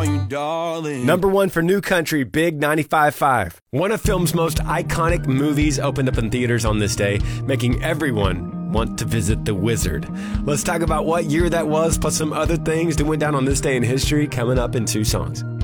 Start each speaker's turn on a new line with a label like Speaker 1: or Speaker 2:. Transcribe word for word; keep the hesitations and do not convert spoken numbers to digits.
Speaker 1: you, darling.
Speaker 2: Number one for New Country, Big ninety-five point five. One of film's most iconic movies opened up in theaters on this day, making everyone want to visit the Wizard. Let's talk about what year that was, plus some other things that went down on this day in history, coming up in two songs.